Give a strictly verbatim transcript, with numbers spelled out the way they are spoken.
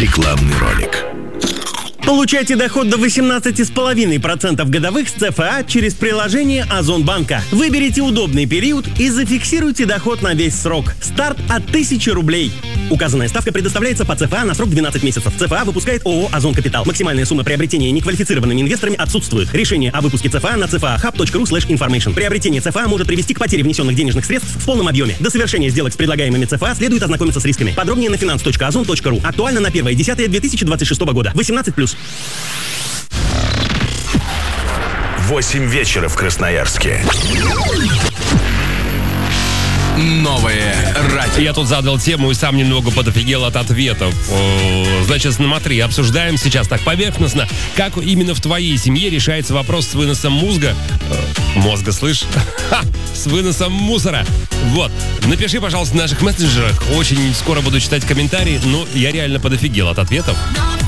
Рекламный ролик. Получайте доход до восемнадцать целых пять десятых процента годовых с ЦФА через приложение Озонбанка. Выберите удобный период и зафиксируйте доход на весь срок. Старт от тысячи рублей. Указанная ставка предоставляется по ЦФА на срок двенадцать месяцев. ЦФА выпускает ООО «Озон Капитал». Максимальная сумма приобретения неквалифицированными инвесторами отсутствует. Решение о выпуске ЦФА на цфахаб точка ру слэш информейшн. Приобретение ЦФА может привести к потере внесенных денежных средств в полном объеме. До совершения сделок с предлагаемыми ЦФА следует ознакомиться с рисками. Подробнее на финанс точка озон точка ру. Актуально на первое десятое две тысячи двадцать шестого года. восемнадцать плюс. Восемь вечера в Красноярске. Новое радио. Я тут задал тему и сам немного подофигел от ответов. Значит, смотри, обсуждаем сейчас так поверхностно, как именно в твоей семье решается вопрос с выносом мозга. Мозга, слышь? Ха! С выносом мусора. Вот. Напиши, пожалуйста, в наших мессенджерах. Очень скоро буду читать комментарии, но я реально подофигел от ответов.